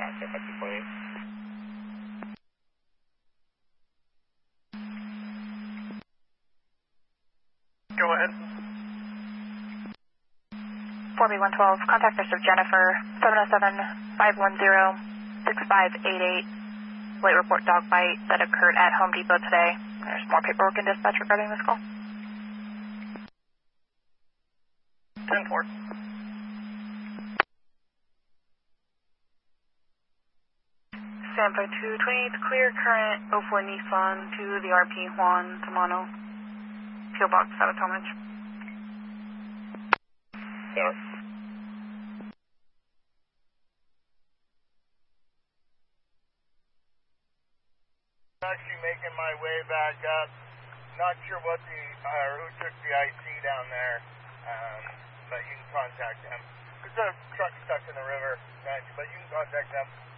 Oscar 5248. Go ahead. 4B112, contact Mr. Jennifer, 707-510-6588. Late report dog bite that occurred at Home Depot today. There's more paperwork in dispatch regarding this call. 10-4. Standby 228, clear current 04 Nissan to the RP Juan Tamano. PO Box out of Talmadge. Yeah. Actually making my way back up. Not sure what who took the IC down there, but you can contact them. There's a truck stuck in the river, but you can contact them.